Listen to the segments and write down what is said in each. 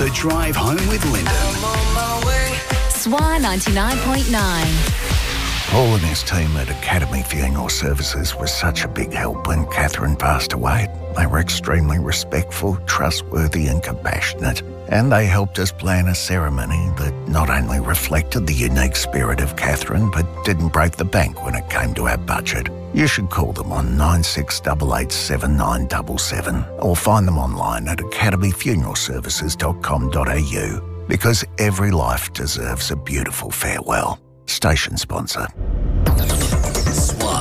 The Drive Home with Lyndon. I'm on my way. SWA 99.9. Paul and his team at Academy Funeral Services was such a big help when Catherine passed away. They were extremely respectful, trustworthy and compassionate. And they helped us plan a ceremony that not only reflected the unique spirit of Catherine, but didn't break the bank when it came to our budget. You should call them on 96887977 or find them online at academyfuneralservices.com.au, because every life deserves a beautiful farewell. Station sponsor. SWA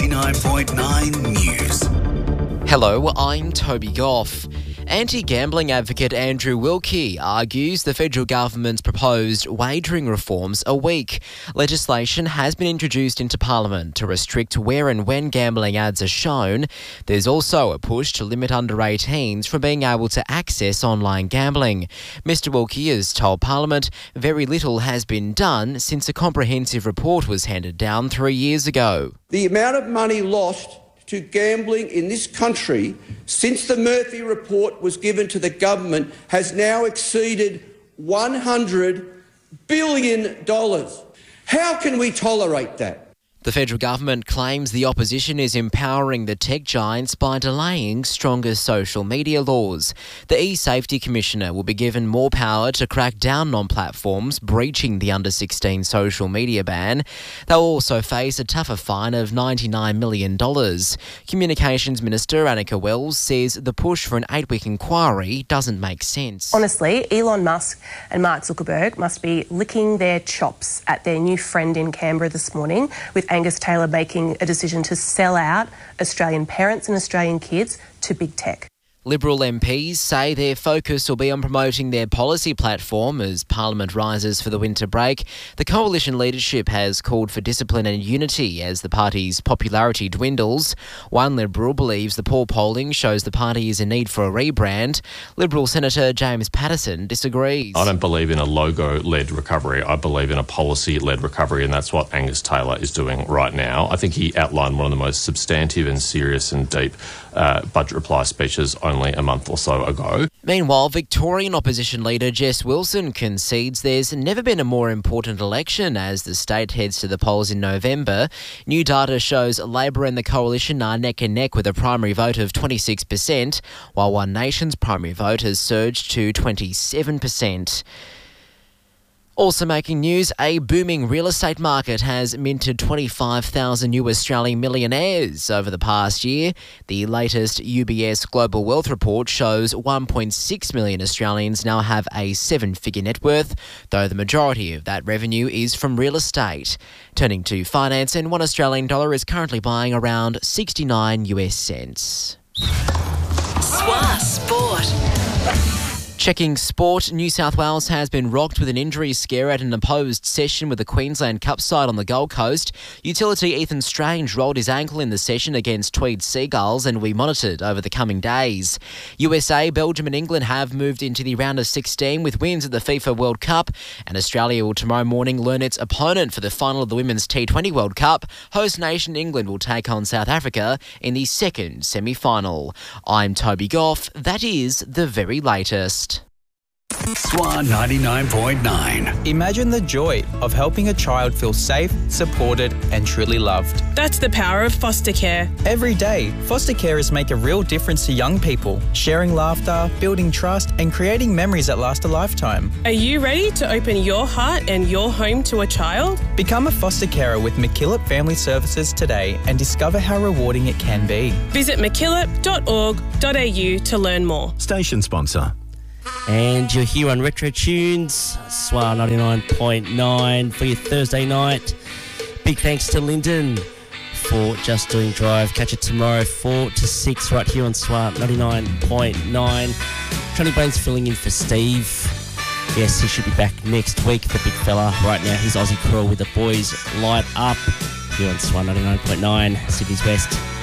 99.9 News. Hello, I'm Toby Goff. Anti-gambling advocate Andrew Wilkie argues the federal government's proposed wagering reforms are weak. Legislation has been introduced into Parliament to restrict where and when gambling ads are shown. There's also a push to limit under 18s from being able to access online gambling. Mr Wilkie has told Parliament very little has been done since a comprehensive report was handed down 3 years ago. The amount of money lost to gambling in this country since the Murphy report was given to the government has now exceeded $100 billion. How can we tolerate that? The federal government claims the opposition is empowering the tech giants by delaying stronger social media laws. The e-Safety Commissioner will be given more power to crack down on platforms breaching the under-16 social media ban. They'll also face a tougher fine of $99 million. Communications Minister Annika Wells says the push for an 8-week inquiry doesn't make sense. Honestly, Elon Musk and Mark Zuckerberg must be licking their chops at their new friend in Canberra this morning, with Angus Taylor making a decision to sell out Australian parents and Australian kids to big tech. Liberal MPs say their focus will be on promoting their policy platform as Parliament rises for the winter break. The coalition leadership has called for discipline and unity as the party's popularity dwindles. One Liberal believes the poor polling shows the party is in need for a rebrand. Liberal Senator James Patterson disagrees. I don't believe in a logo-led recovery. I believe in a policy-led recovery, and that's what Angus Taylor is doing right now. I think he outlined one of the most substantive and serious and deep budget reply speeches only a month or so ago. Meanwhile, Victorian opposition leader Jess Wilson concedes there's never been a more important election as the state heads to the polls in November. New data shows Labor and the Coalition are neck and neck with a primary vote of 26%, while One Nation's primary vote has surged to 27%. Also making news, a booming real estate market has minted 25,000 new Australian millionaires over the past year. The latest UBS Global Wealth Report shows 1.6 million Australians now have a 7-figure net worth, though the majority of that revenue is from real estate. Turning to finance, and $1 Australian dollar is currently buying around 69 US cents. SWA Sport. Checking sport, New South Wales has been rocked with an injury scare at an opposed session with the Queensland Cup side on the Gold Coast. Utility Ethan Strange rolled his ankle in the session against Tweed Seagulls and will be monitored over the coming days. USA, Belgium and England have moved into the round of 16 with wins at the FIFA World Cup, and Australia will tomorrow morning learn its opponent for the final of the Women's T20 World Cup. Host nation England will take on South Africa in the second semi-final. I'm Toby Goff. That is the very latest. SWA 99.9. Imagine the joy of helping a child feel safe, supported and truly loved. That's the power of foster care. Every day, foster carers make a real difference to young people, sharing laughter, building trust and creating memories that last a lifetime. Are you ready to open your heart and your home to a child? Become a foster carer with MacKillop Family Services today and discover how rewarding it can be. Visit mackillop.org.au to learn more. Station sponsor. And you're here on Retro Tunes, SWA 99.9 for your Thursday night. Big thanks to Lyndon for just doing Drive. Catch it tomorrow 4 to 6 right here on SWA 99.9. Johnny Bones filling in for Steve. Yes, he should be back next week, the big fella. Right now, he's Aussie Crawl with the boys light up here on SWA 99.9, Sydney's Best.